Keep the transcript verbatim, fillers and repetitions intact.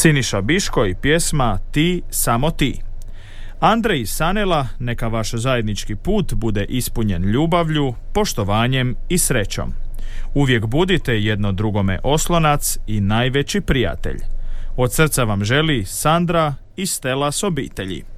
Siniša Biško i pjesma Ti, samo ti. Andrej iz Sanela, neka vaš zajednički put bude ispunjen ljubavlju, poštovanjem i srećom. Uvijek budite jedno drugome oslonac i najveći prijatelj. Od srca vam želi Sandra i Stela s obitelji.